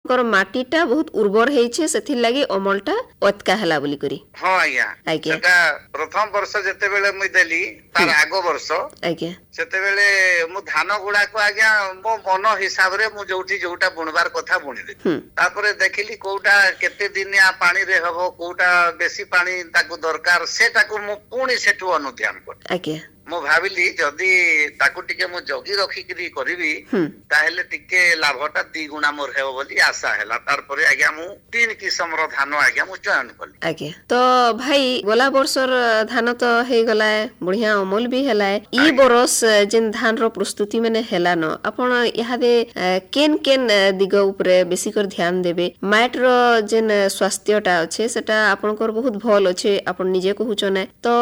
माटीटा बहुत उर्वर हेइछे सेथि लागि अमलटा अतका हला बोली करी हां आज्ञा सेटा प्रथम वर्ष जते बेले मुई देली तार आगो वर्ष आज्ञा सेते बेले मु धान गुडा को आज्ञा मो मन हिसाब रे मु जोठी जोटा बुणबार कथा बुणी दे तापरे देखिली कोउटा केते दिनिया पानी रे हबो कोउटा बेसी पानी ताकू दरकार सेटाकू मु पुणी सेठू अनुध्यान कर आज्ञा मु भाबिली जदी ताकू टिके मु जगी रखी करी करबी ताहेले टिके लाभटा 2 गुना मोर हेबो बोली आशा हैला तार परे आज्ञा मु 3 किसम रो धान आज्ञा मु चयन करली आज्ञा तो भाई गोला वर्षर धान तो हे गला बढ़िया अमल भी हैला ई बरस जेन धान रो प्रस्तुति माने हैला न आपण यहादे केन केन दिग ऊपर बेसी कर ध्यान देबे माइट रो जेन स्वास्थ्यटा अछि सेटा आपनकर बहुत भल अछि आपण निजे कहूछ नै तो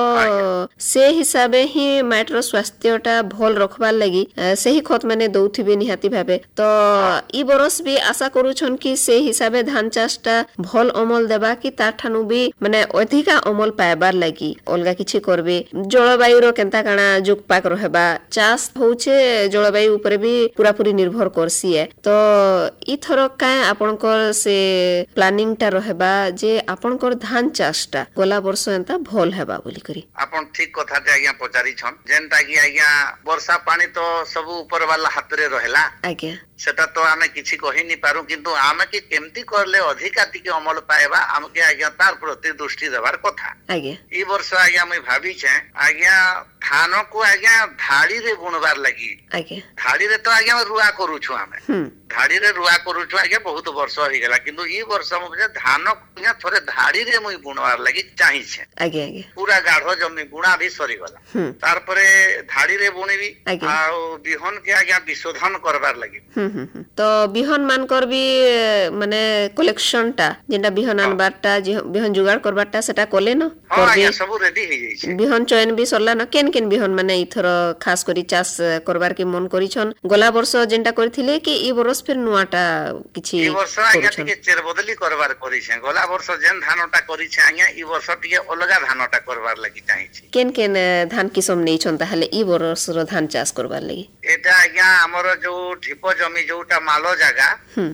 से हिसाबे ही माइटर स्वास्थ्यटा भल रखबार लगी सही खत माने दउथिबे निहाती भाबे तो ई बरस भी आशा करूछन कि से हिसाबे धान चाषटा भल अमल देबा कि ताठानु भी माने अधिका अमल पाइबार लगी अलगा किछि करबे जलवायु रो केनता काना जुग पाक रहबा चाष होउछे जलवायु ऊपर भी पूरा पूरी निर्भर करसी है तो ई थरो काय आपनकर से प्लानिंग टा रहबा जे आपनकर धान चाषटा गोला वर्ष एंता भल हेबा बोली करी आपन ठीक कथा ते आज्ञा पचारी जेनटा कि आज्ञा वर्षा पानी तो सब ऊपर वाला हाथ रे रहेला आज्ञा सेटा तो आमे किछि कहि नि पारू किंतु आमे कि केमती करले अधिका टिके अमल पाएबा आमके आज्ञा तार प्रति दृष्टि देबार कथा आज्ञा ई वर्ष आज्ञा मैं भाबी छे आज्ञा धान को आज्ञा धाड़ी रे बुणबार लगी आज्ञा धाड़ी रे तो आज्ञा रुआ करू छु आमे धाड़ी रे रुआ करू छु आज्ञा बहुत वर्ष हो गेला किंतु ई वर्ष मुझे धान को थोड़े धाड़ी रे मुई बुणबार लगी चाहि छे आज्ञा आज्ञा पूरा गाढ़ो जमी बुणा भी सरी गला तार परे धाड़ी रे बुणीबी आ बिहन के आज्ञा विशोधन करबार लगी तो बिहन मानकर भी माने कलेक्शन टा जेंटा बिहन अनबारटा बिहन जुगाड़ करबारटा सेटा कोले न हां सब रेडी हे जाई छै बिहन चयन भी सरला न केन केन बिहन माने इथर खास करी चाष करबार के मन करिछन गोला वर्ष जेंटा करथिले कि ई वर्ष फिर नुआटा किछि ई वर्ष आज्ञा के चेर बदली करबार करी छै गोला वर्ष जेन धानटा करी छै आज्ञा ई वर्ष टिके अलगा धानटा करबार लागि चाहि छै केन केन धान किसम नै छन ताहले ई वर्ष रो धान चाष करबार लागि एटा आज्ञा हमर जो ढिप जमी जोटा मालो जगह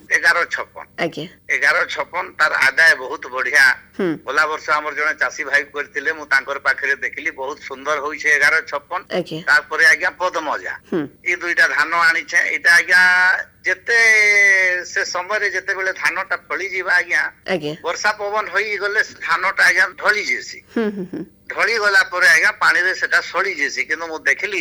1156 आज्ञा 1156 तार आदाय बहुत बढ़िया गोला वर्ष हमर जने चासी भाई करथिले मु तांकर पाखरे देखली बहुत सुंदर होई छै 1156 तार परे आज्ञा पद्मजा ई दुईटा धान आनी छै एटा आज्ञा जेते से समय रे जेते बेले धानटा फळी जीवा आज्ञा वर्षा पवन होई गले धानटा आज्ञा ढली जेसी ढली गला परे आज्ञा पानी रे सेटा सड़ी जेसी किंतु मु देखली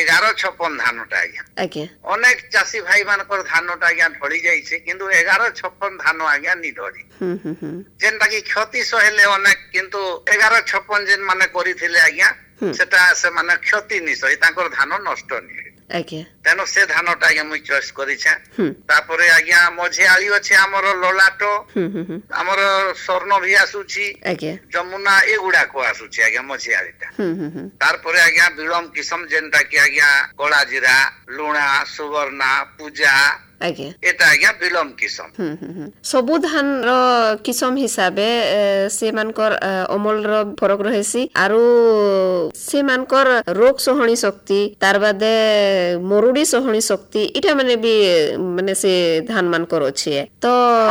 1156 धानटा आज्ञा अनेक चासी भाई मानकर धानटा आज्ञा ढली जाई छै किंतु 1156 धान आज्ञा नि ढली जेनटा की क्षति सहेले अनेक किंतु 1156 जेन माने करिथिले आज्ञा सेटा से माने क्षति नि सही तांकर धान नष्ट नि आज्ञा तेनो से धानटा आज्ञा मुई चॉइस करी छै तापरे आज्ञा मझे आली अछि हमर लोलाटो हमर स्वर्ण भी आसुछि आज्ञा जमुना एगुडा को आसुछि आज्ञा मझे आलीटा तारपरे आज्ञा बिलम किसम जेनटा की आज्ञा कोला जीरा लुणा सुवर्णा पूजा आज्ञा एटा आज्ञा बिलम किसम सबु धान रो किसम हिसाबे से मानकर अमल रो फरक रहेसी आरो से मानकर रोग सहनी शक्ति तार बादे मरुडी सहनी शक्ति इटा माने भी माने से धान मानकर अछि तो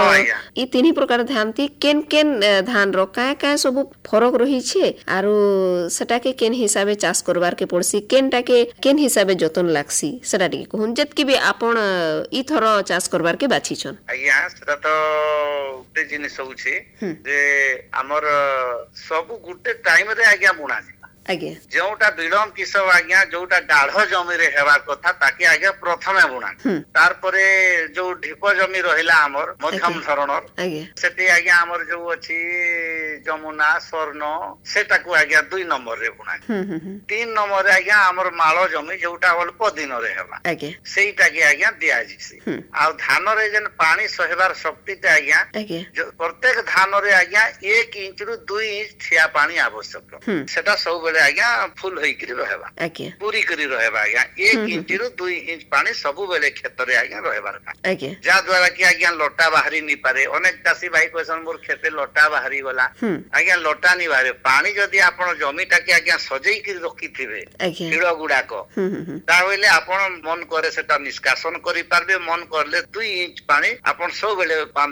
ई तीन प्रकार धान थी केन केन धान रो काय सब फरक रही छे आरो सेटा के केन हिसाबे चाष करबार के पड़सी केनटा के केन हिसाबे जतन लागसी सेटा के कहून जतकी भी आपण ई थरो चाष करबार के बाछि छन आज्ञा सेटा तो गुटे जिनिस होउछे जे हमर सब गुटे टाइम रे आज्ञा बुणा आज्ञा जोटा बिलम किसब आज्ञा जोटा गाढ़ जमी रे हेबार कथा ताके आज्ञा प्रथमे बुणा तार परे जो ढिप जमी रहिला हमर मध्यम धरणर सेटी आज्ञा हमर जो अछि जमुना स्वर्ण सेटा को आज्ञा 2 नंबर रे बुणा 3 नंबर रे आज्ञा हमर मालो जमी जोटा अल्प दिन रे हेबा आज्ञा सेटा के आज्ञा दिया जिसी आ धान रे जन पानी सहेबार शक्ति ते आज्ञा प्रत्येक धान रे आज्ञा 1 इंच रु 2 इंच ठिया पानी आवश्यक सेटा सब आज्ञा फुल होई करी रहबा पूरी करी रहबा आज्ञा 1 इंच रु 2 इंच पानी सब बेले खेत रे आज्ञा रहबार जा द्वारा कि आज्ञा लोटा बाहरी नि पारे अनेक चासी भाई क्वेश्चन मोर खेते लोटा बाहरी गला आज्ञा लोटा नि बारे पानी जदी आपण जमीटा के आज्ञा सजई करी रखी थिबे कीड़ा गुडा को तावेले आपण मन करे सेटा निष्कासन करी पारबे मन करले 2 इंच पानी आपण सब बेले